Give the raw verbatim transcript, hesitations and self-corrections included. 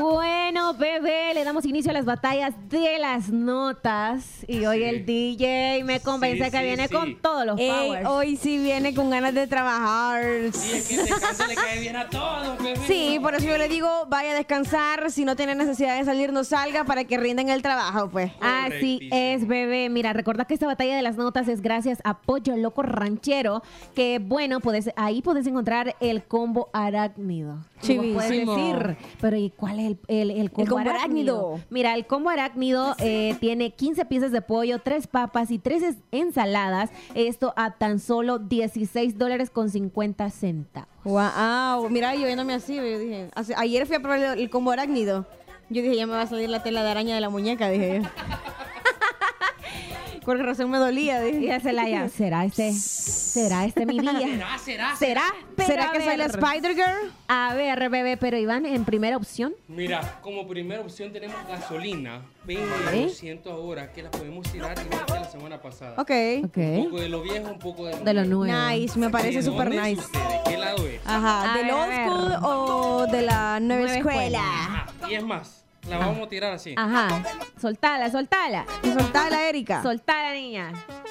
Bueno, bebé, le damos inicio a las batallas de las notas. Y hoy Sí. el D J me convence Sí, que sí, viene sí. con todos los Ey, powers. hoy sí viene con ganas de trabajar. Sí, es que el descanso le cae bien a todos, bebé. Sí, por eso yo le digo, vaya a descansar. Si no tiene necesidad de salir, no salga para que rinda en el trabajo, pues. Así Correctísimo. es, bebé. Mira, recuerda que esta batalla de las notas es gracias a Pollo Loco Ranchero, que bueno, puedes, ahí puedes encontrar el combo arácnido. Tú lo puedes Chivísimo. decir, pero ¿y cuál es el, el, el combo, combo arácnido? arácnido. Mira, el combo arácnido eh, tiene quince piezas de pollo, tres papas y tres es- ensaladas. Esto a tan solo dieciséis dólares con cincuenta centavos. Wow, mira, yo viéndome así, yo dije, hace- ayer fui a probar el, el combo arácnido. Yo dije, ya me va a salir la tela de araña de la muñeca, dije yo. Por qué razón me dolía, Y dije. ya se la ya, ¿será este? ¿Será este mi día? Será, será. ¿Será? Pero ¿Será a que soy la ver. Spider-Girl? A ver, bebé, pero Iván, en primera opción. Mira, como primera opción tenemos gasolina, veinte por ciento ahora, que la podemos tirar igual que la semana pasada. Ok. Ok. Un poco de lo viejo, un poco de lo, De lo nuevo. Nice, me parece ¿De súper dónde es nice. usted? ¿De qué lado es? Ajá, A ¿del ver, old a ver. school o de la nueva, Nueva escuela? Ah, y es más, la vamos a tirar así. Ajá. Soltala, soltala. Y soltá la Erika. Soltala, niña.